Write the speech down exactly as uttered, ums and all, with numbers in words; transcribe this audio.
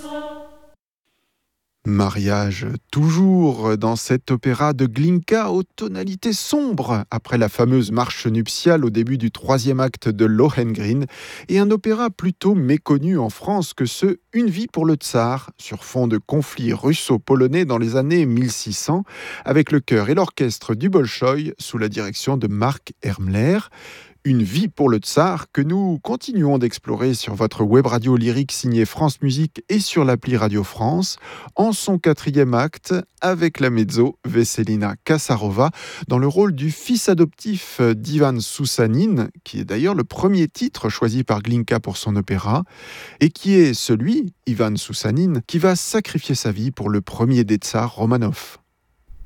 Mariage toujours dans cet opéra de Glinka aux tonalités sombres, après la fameuse marche nuptiale au début du troisième acte de Lohengrin, et un opéra plutôt méconnu en France que ce Une vie pour le Tsar, sur fond de conflit russo-polonais dans les années mille six cents, avec le chœur et l'orchestre du Bolchoï sous la direction de Marc Ermler. Une vie pour le Tsar que nous continuons d'explorer sur votre web radio lyrique signée France Musique et sur l'appli Radio France, en son quatrième acte avec la mezzo Vesselina Kasarova dans le rôle du fils adoptif d'Ivan Soussanine, qui est d'ailleurs le premier titre choisi par Glinka pour son opéra, et qui est celui, Ivan Soussanine, qui va sacrifier sa vie pour le premier des tsars Romanov.